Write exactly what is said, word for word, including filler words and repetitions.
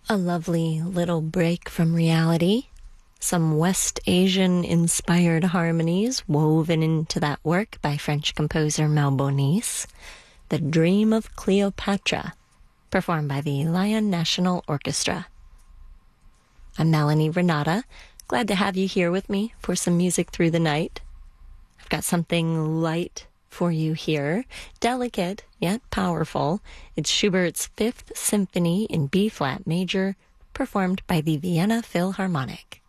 A lovely little break from reality. Some West Asian-inspired harmonies woven into that work by French composer Malbonis. The Dream of Cleopatra, performed by the Lyon National Orchestra. I'm Melanie Renata. Glad to have you here with me for some music through the night. I've got something light for you here, delicate yet powerful. It's Schubert's Fifth Symphony in B-flat major, performed by the Vienna Philharmonic.